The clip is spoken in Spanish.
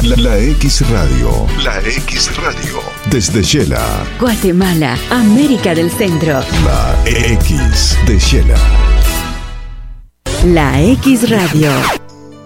La X Radio. La X Radio. Desde Shela. Guatemala, América del Centro. La X de Shela. La X Radio.